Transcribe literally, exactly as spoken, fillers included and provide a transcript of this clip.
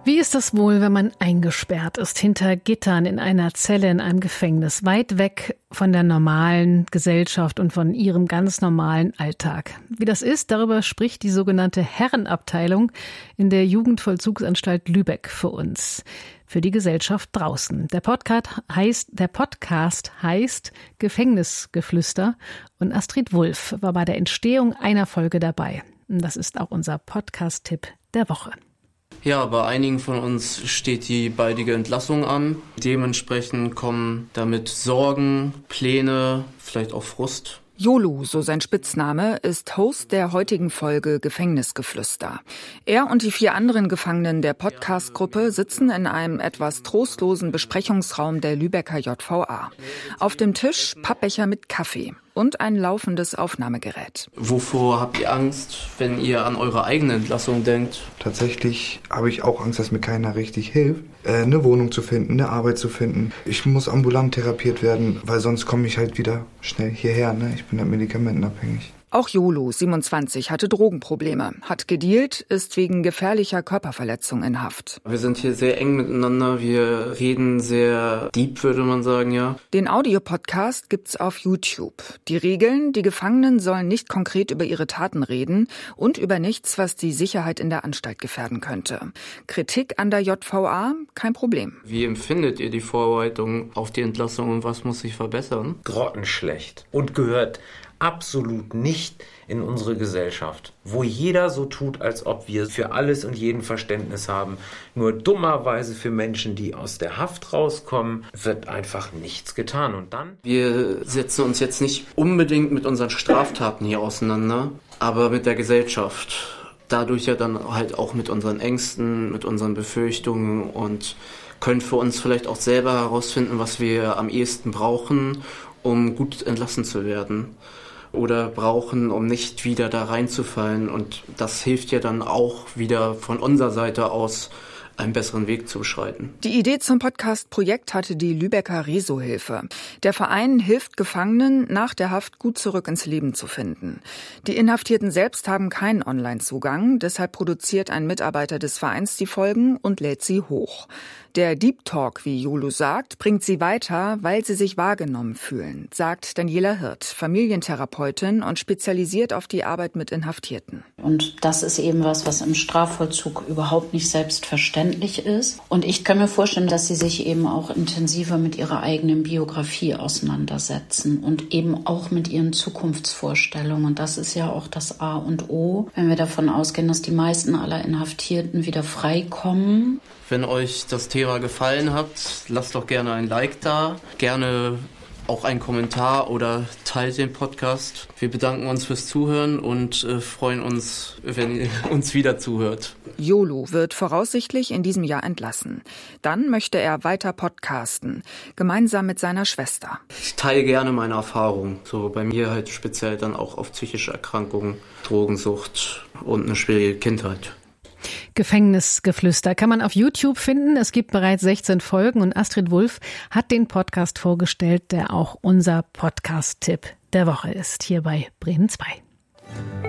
Wie ist das wohl, wenn man eingesperrt ist, hinter Gittern in einer Zelle in einem Gefängnis, weit weg von der normalen Gesellschaft und von ihrem ganz normalen Alltag? Wie das ist, darüber spricht die sogenannte Herrenabteilung in der Jugendvollzugsanstalt Lübeck für uns, für die Gesellschaft draußen. Der Podcast heißt, der Podcast heißt Gefängnisgeflüster und Astrid Wulff war bei der Entstehung einer Folge dabei. Das ist auch unser Podcast-Tipp der Woche. Ja, bei einigen von uns steht die baldige Entlassung an. Dementsprechend kommen damit Sorgen, Pläne, vielleicht auch Frust. Jolu, so sein Spitzname, ist Host der heutigen Folge Gefängnisgeflüster. Er und die vier anderen Gefangenen der Podcast-Gruppe sitzen in einem etwas trostlosen Besprechungsraum der Lübecker J V A. Auf dem Tisch Pappbecher mit Kaffee und ein laufendes Aufnahmegerät. Wovor habt ihr Angst, wenn ihr an eure eigene Entlassung denkt? Tatsächlich habe ich auch Angst, dass mir keiner richtig hilft, äh, eine Wohnung zu finden, eine Arbeit zu finden. Ich muss ambulant therapiert werden, weil sonst komme ich halt wieder schnell hierher. Ne? Ich bin halt medikamentenabhängig. Auch Jolu, siebenundzwanzig, hatte Drogenprobleme, hat gedealt, ist wegen gefährlicher Körperverletzung in Haft. Wir sind hier sehr eng miteinander, wir reden sehr deep, würde man sagen, ja. Den Audiopodcast gibt's auf YouTube. Die Regeln, die Gefangenen sollen nicht konkret über ihre Taten reden und über nichts, was die Sicherheit in der Anstalt gefährden könnte. Kritik an der J V A? Kein Problem. Wie empfindet ihr die Vorbereitung auf die Entlassung und was muss sich verbessern? Grottenschlecht und gehört absolut nicht in unsere Gesellschaft, wo jeder so tut, als ob wir für alles und jeden Verständnis haben. Nur dummerweise für Menschen, die aus der Haft rauskommen, wird einfach nichts getan. Und dann? Wir setzen uns jetzt nicht unbedingt mit unseren Straftaten hier auseinander, aber mit der Gesellschaft. Dadurch ja dann halt auch mit unseren Ängsten, mit unseren Befürchtungen und können für uns vielleicht auch selber herausfinden, was wir am ehesten brauchen, um gut entlassen zu werden. Oder brauchen, um nicht wieder da reinzufallen. Und das hilft ja dann auch wieder von unserer Seite aus, einen besseren Weg zu beschreiten. Die Idee zum Podcast-Projekt hatte die Lübecker Reso-Hilfe. Der Verein hilft Gefangenen, nach der Haft gut zurück ins Leben zu finden. Die Inhaftierten selbst haben keinen Online-Zugang, deshalb produziert ein Mitarbeiter des Vereins die Folgen und lädt sie hoch. Der Deep Talk, wie Jolu sagt, bringt sie weiter, weil sie sich wahrgenommen fühlen, sagt Daniela Hirt, Familientherapeutin und spezialisiert auf die Arbeit mit Inhaftierten. Und das ist eben was, was im Strafvollzug überhaupt nicht selbstverständlich ist. Und ich kann mir vorstellen, dass sie sich eben auch intensiver mit ihrer eigenen Biografie auseinandersetzen und eben auch mit ihren Zukunftsvorstellungen. Und das ist ja auch das A und O, wenn wir davon ausgehen, dass die meisten aller Inhaftierten wieder freikommen. Wenn euch das Thema gefallen hat, lasst doch gerne ein Like da, gerne auch einen Kommentar oder teilt den Podcast. Wir bedanken uns fürs Zuhören und äh, freuen uns, wenn ihr uns wieder zuhört. Jolu wird voraussichtlich in diesem Jahr entlassen. Dann möchte er weiter podcasten, gemeinsam mit seiner Schwester. Ich teile gerne meine Erfahrungen, so bei mir halt speziell dann auch auf psychische Erkrankungen, Drogensucht und eine schwierige Kindheit. Gefängnisgeflüster kann man auf YouTube finden. Es gibt bereits sechzehn Folgen und Astrid Wulff hat den Podcast vorgestellt, der auch unser Podcast-Tipp der Woche ist, hier bei Bremen zwei.